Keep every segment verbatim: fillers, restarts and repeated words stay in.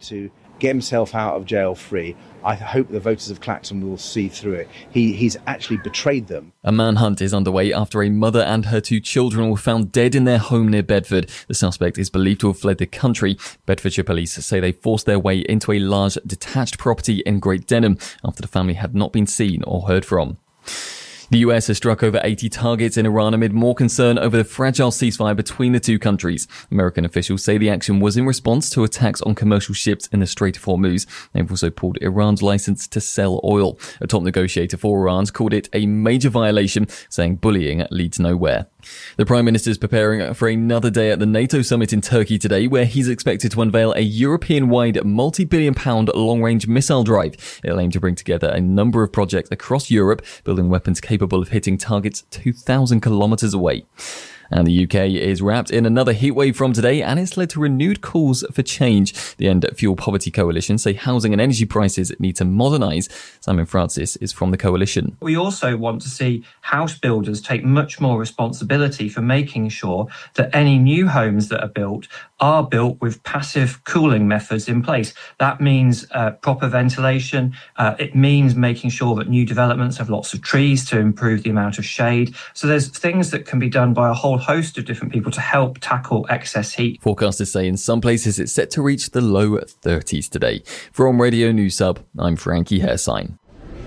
to get himself out of jail free. I hope the voters of Clacton will see through it. He, he's actually betrayed them. A manhunt is underway after a mother and her two children were found dead in their home near Bedford. The suspect is believed to have fled the country. Bedfordshire police say they forced their way into a large detached property in Great Denham after the family had not been seen or heard from. The U S has struck over eighty targets in Iran amid more concern over the fragile ceasefire between the two countries. American officials say the action was in response to attacks on commercial ships in the Strait of Hormuz. They've also pulled Iran's license to sell oil. A top negotiator for Iran called it a major violation, saying bullying leads nowhere. The Prime Minister is preparing for another day at the NATO summit in Turkey today, where he's expected to unveil a European-wide multi-billion pound long-range missile drive. It'll aim to bring together a number of projects across Europe, building weapons capable of hitting targets two thousand kilometres away. And the U K is wrapped in another heatwave from today, and it's led to renewed calls for change. The End Fuel Poverty Coalition say housing and energy prices need to modernise. Simon Francis is from the coalition. We also want to see house builders take much more responsibility for making sure that any new homes that are built are built with passive cooling methods in place. That means uh, proper ventilation. Uh, it means making sure that new developments have lots of trees to improve the amount of shade. So there's things that can be done by a whole host of different people to help tackle excess heat. Forecasters say in some places it's set to reach the low thirties today. From Radio News Hub, I'm Frankie Hairsign.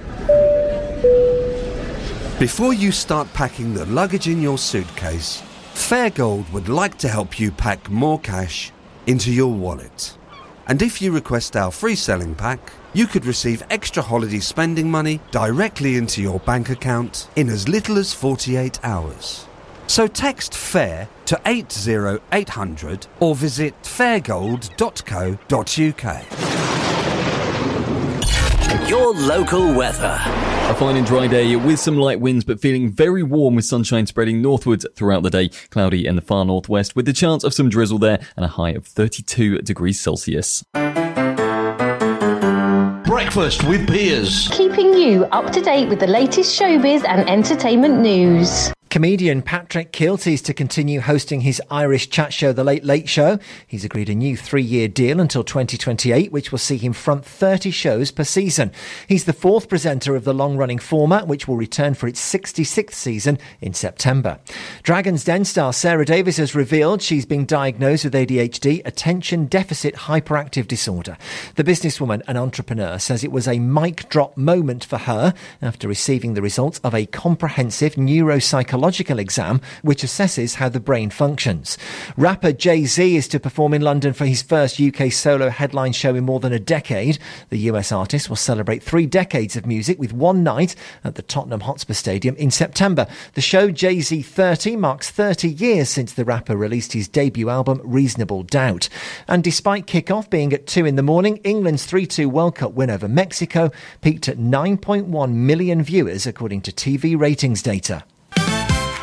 Before you start packing the luggage in your suitcase, Fairgold would like to help you pack more cash into your wallet. And if you request our free selling pack, you could receive extra holiday spending money directly into your bank account in as little as forty-eight hours. So text FAIR to eight zero eight hundred or visit fairgold dot co dot uk. Your local weather. A fine and dry day with some light winds, but feeling very warm with sunshine spreading northwards throughout the day. Cloudy in the far northwest with the chance of some drizzle there and a high of thirty-two degrees Celsius. Breakfast with Piers. Keeping you up to date with the latest showbiz and entertainment news. Comedian Patrick Kielty is to continue hosting his Irish chat show, The Late Late Show. He's agreed a new three-year deal until twenty twenty-eight, which will see him front thirty shows per season. He's the fourth presenter of the long-running format, which will return for its sixty-sixth season in September. Dragon's Den star Sarah Davies has revealed she's been diagnosed with A D H D, attention deficit hyperactive disorder. The businesswoman and entrepreneur says it was a mic drop moment for her after receiving the results of a comprehensive neuropsychological exam which assesses how the brain functions. Rapper Jay-Z is to perform in London for his first U K solo headline show in more than a decade. The U S artist will celebrate three decades of music with one night at the Tottenham Hotspur Stadium in September. The show Jay-Z thirty marks thirty years since the rapper released his debut album Reasonable Doubt. And despite kick-off being at two in the morning, England's three two World Cup win over Mexico peaked at nine point one million viewers according to T V ratings data.